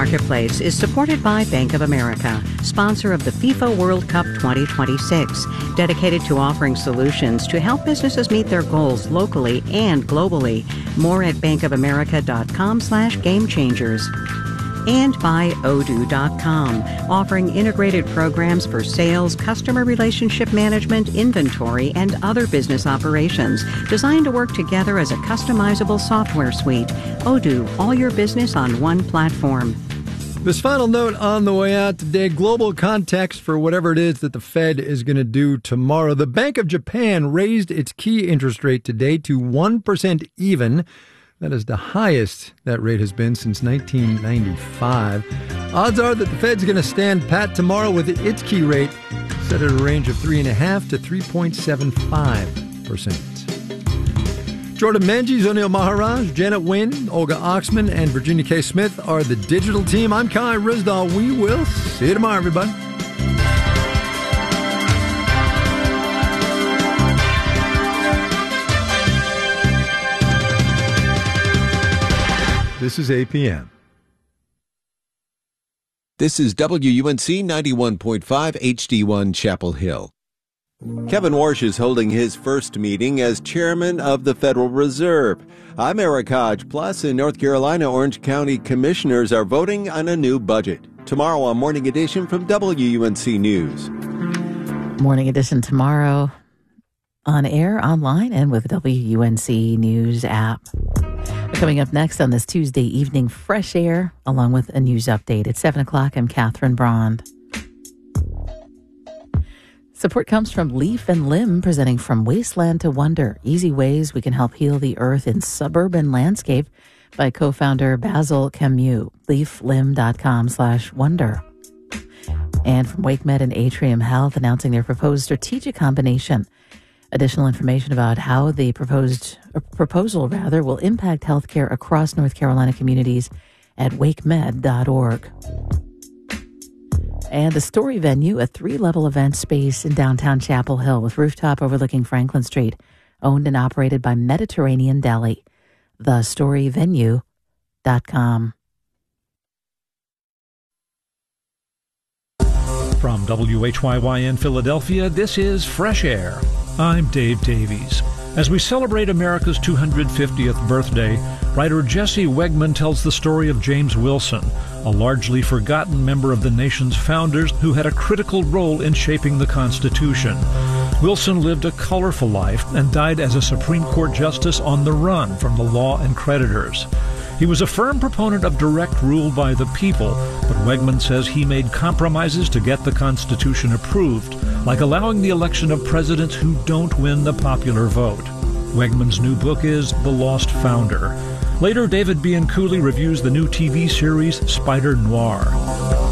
Marketplace is supported by Bank of America, sponsor of the FIFA World Cup 2026, dedicated to offering solutions to help businesses meet their goals locally and globally. More at bankofamerica.com/gamechangers. And by Odoo.com, offering integrated programs for sales, customer relationship management, inventory, and other business operations, designed to work together as a customizable software suite. Odoo, all your business on one platform. This final note on the way out today, global context for whatever it is that the Fed is going to do tomorrow. The Bank of Japan raised its key interest rate today to 1% even. That is the highest that rate has been since 1995. Odds are that the Fed's going to stand pat tomorrow with its key rate set at a range of 3.5% to 3.75%. Jordan Menges, O'Neill Maharaj, Janet Wynn, Olga Oxman, and Virginia K. Smith are the digital team. I'm Kai Rizdal. We will see you tomorrow, everybody. This is APM. This is WUNC 91.5 HD1 Chapel Hill. Kevin Warsh is holding his first meeting as chairman of the Federal Reserve. I'm Eric Hodge. Plus, in North Carolina, Orange County commissioners are voting on a new budget. Tomorrow on Morning Edition from WUNC News. Morning Edition tomorrow on air, online, and with WUNC News app. Coming up next on this Tuesday evening, Fresh Air, along with a news update. At 7 o'clock, I'm Catherine Brond. Support comes from Leaf and Limb, presenting From Wasteland to Wonder, easy ways we can help heal the earth in suburban landscape, by co-founder Basil Camus. leaflimb.com/wonder. And from WakeMed and Atrium Health, announcing their proposed strategic combination. Additional information about how the proposal will impact healthcare across North Carolina communities at wakemed.org. And the Story Venue, a 3-level event space in downtown Chapel Hill with rooftop overlooking Franklin Street, owned and operated by Mediterranean Deli. thestoryvenue.com. From WHYY in Philadelphia, this is Fresh Air. I'm Dave Davies. As we celebrate America's 250th birthday, writer Jesse Wegman tells the story of James Wilson, a largely forgotten member of the nation's founders who had a critical role in shaping the Constitution. Wilson lived a colorful life and died as a Supreme Court justice on the run from the law and creditors. He was a firm proponent of direct rule by the people, but Wegman says he made compromises to get the Constitution approved, like allowing the election of presidents who don't win the popular vote. Wegman's new book is The Lost Founder. Later, David Bianculli reviews the new TV series Spider Noir.